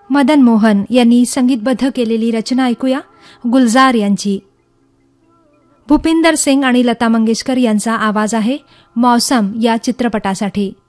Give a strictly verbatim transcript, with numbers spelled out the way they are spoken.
मदन मोहन यांनी संगीतबद्ध केलेली रचना ऐकूया, गुलजार यांची. भूपिंदर सिंग आणि लता मंगेशकर यांचा आवाज आहे मौसम या चित्रपटासाठी.